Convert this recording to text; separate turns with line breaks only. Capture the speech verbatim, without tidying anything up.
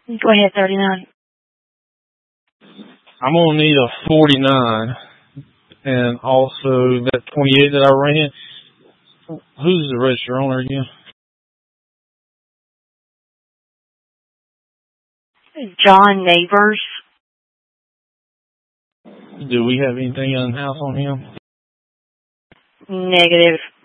Go ahead, thirty-nine.
I'm going to need a forty-nine. And also that twenty-eight that I ran. Who's the register owner again?
John Neighbors.
Do we have anything in-house on him?
Negative.